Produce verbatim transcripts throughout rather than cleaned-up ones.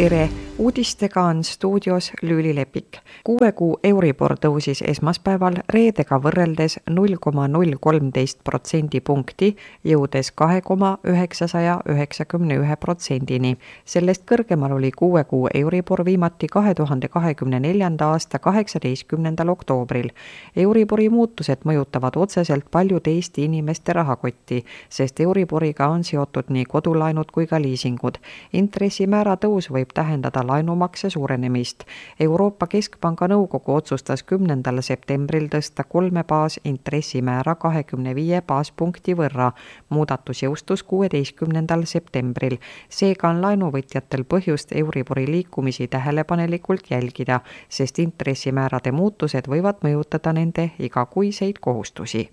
tere! Uudistega on stuudios Lüüli Lepik. Kuue kuu Euribor tõusis esmaspäeval reedega võrreldes null koma null kolmteist protsendipunkti, jõudes kahe koma üheksasaja üheksakümne ühe protsendini. Sellest kõrgemal oli kuue kuu Euribor viimati kahe tuhande kahekümne neljanda aasta kaheksateistkümnendal oktoobril. Euribori muutused mõjutavad otseselt paljude Eesti inimeste rahakotti, sest Euriboriga on seotud nii kodulaenud kui ka liisingud. Intressimäära tõus võib tähendada laenumakse suurenemist. Euroopa Keskpanga nõukogu otsustas kümnendal septembril tõsta kolme baas intressimäära kahekümne viie baaspunkti võrra. Muudatus jõustus kuueteistkümnendal septembril. Seega on laenuvõtjatel põhjust Euribori liikumisi tähelepanelikult jälgida, sest intressimäärade muutused võivad mõjutada nende igakuiseid kohustusi.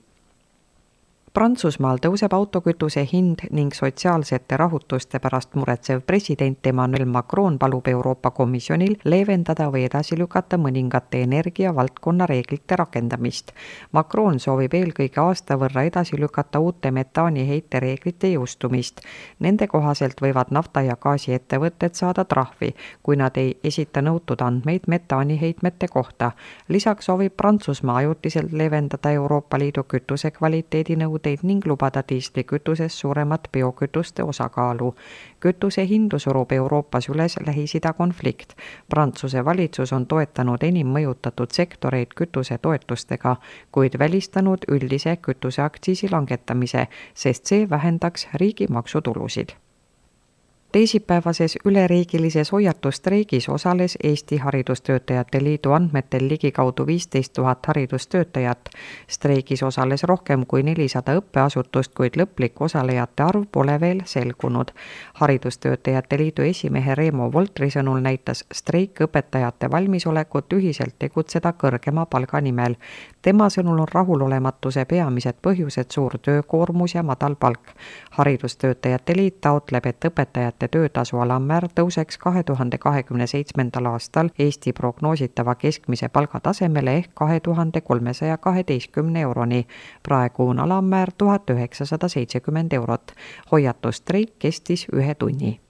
Prantsusmaal tõuseb autokütuse hind ning sotsiaalsete rahutuste pärast muretsev president Emmanuel Macron palub Euroopa Komisjonil leevendada või edasi lükata mõningate energiavaldkonna reeglite rakendamist. Macron soovib eelkõige aasta võrra edasi lükata uute metaani heite reeglite jõustumist. Nende kohaselt võivad nafta- ja gaasiettevõtted saada trahvi, kui nad ei esita nõutud andmeid metaani heitmete kohta. Lisaks soovib Prantsusmaa ajutiselt leevendada Euroopa Liidu kütuse kvaliteedi nõudeid ning lubada diislikütuses suuremat biokütuste osakaalu. Kütuse hindu surub Euroopas üles Lähis-Ida konflikt. Prantsuse valitsus on toetanud enim mõjutatud sektoreid kütuse toetustega, kuid välistanud üldise kütuseaktsiisi langetamise, sest see vähendaks riigi maksutulusid. Teisipäevases üleriigilises hoiatusstreigis osales Eesti Haridustöötajate Liidu andmetel ligikaudu viisteist tuhat haridustöötajat. Streigis osales rohkem kui nelisada õppeasutust, kuid lõplik osalejate arv pole veel selgunud. Haridustöötajate Liidu esimehe Reemo Voltri sõnul näitas streik õpetajate valmisolekut ühiselt tegutseda kõrgema palga nimel. Tema sõnul on rahulolematuse peamised põhjused suur töökoormus ja madal palk. Haridustöötajate Liit taotleb, et õpetajate töötasu alammäär tõuseks kahe tuhande kahekümne seitsmendal aastal Eesti prognoositava keskmise palgatasemele ehk kahe tuhande kolmesaja kaheteistkümne euroni. Praegu on alammäär tuhat üheksasada seitsekümmend eurot. Hoiatusstreik kestis ühe tunni.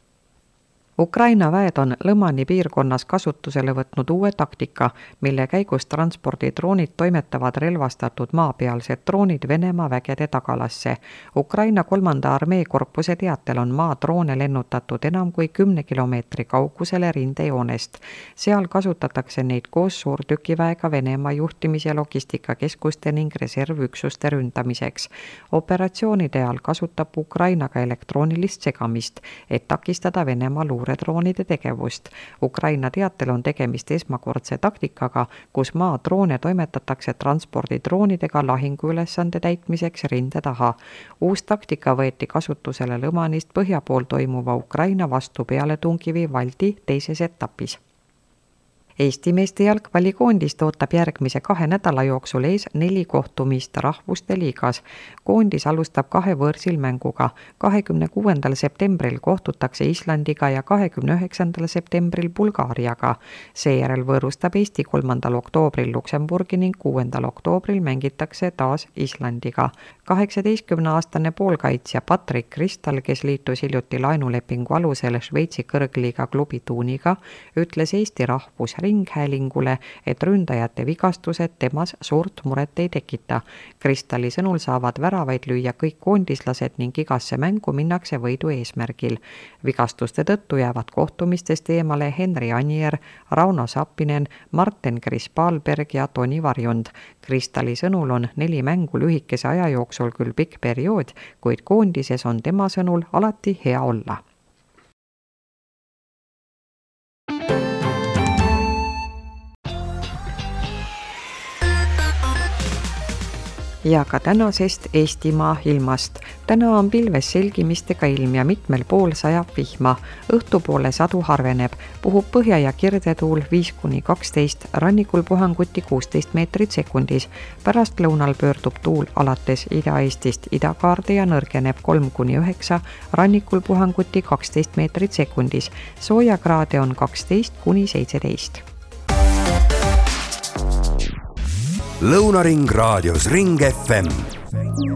Ukraina väed on Lõmani piirkonnas kasutusele võtnud uue taktika, mille käigus transpordidroonid toimetavad relvastatud maapealsed droonid Venemaa vägede tagalasse. Ukraina kolmanda armeekorpuse teatel on maadroone lennutatud enam kui kümne kilomeetri kaugusele rindejoonest. Seal kasutatakse neid koos suurtükiväega Venemaa juhtimis- ja logistikakeskuste ning reservüksuste ründamiseks. Operatsioonide ajal kasutab Ukraina ka elektroonilist segamist, et takistada Venemaa luure droonide tegevust. Ukraina teatel on tegemist esmakordse taktikaga, kus maadroone toimetatakse transpordidroonidega lahinguülesande täitmiseks rinde taha. Uus taktika võeti kasutusele Lõmanist põhja pool toimuva Ukraina vastu pealetungivi valdi teises etapis. Eesti meeste jalgpallikoondist ootab järgmise kahe nädala jooksul ees neli kohtumist rahvuste liigas. Koondis alustab kahe võõrsil mänguga. kahekümne kuuendal septembril kohtutakse Islandiga ja kahekümne üheksandal septembril Bulgaariaga. Seejärel võõrustab Eesti kolmandal oktoobril Luksemburgi ning kuuendal oktoobril mängitakse taas Islandiga. kaheksateistkümneaastane poolkaitsja Patrick Kristal, kes liitus hiljuti laenulepingu alusel Šveitsi kõrgliiga klubi Tuuniga, ütles Eesti rahvus ringhäälingule, et ründajate vigastused temas suurt muret ei tekita. Kristali sõnul saavad väravaid lüüa kõik koondislased ning igasse mängu minnakse võidu eesmärgil. Vigastuste tõttu jäävad kohtumistest eemale Henri Anier, Rauno Sappinen, Marten Krispalberg ja Toni Varjund. Kristali sõnul on neli mängu lühikese aja jooksul küll pikk periood, kuid koondises on tema sõnul alati hea olla. Ja ka tänasest Eestimaa ilmast. Täna on pilves selgimistega ilm ja mitmel pool sajab vihma. Õhtupoole sadu harveneb, puhub põhja- ja kirdetuul viis kuni kaksteist, rannikul puhanguti kuusteist meetrit sekundis. Pärast lõunal pöördub tuul alates Ida-Eestist idakaarde ja nõrgeneb kolm kuni üheksa, rannikul puhanguti kaksteist meetrit sekundis. Soojakraade on kaksteist kuni seitseteist. Lõunaring raadios Ring F M.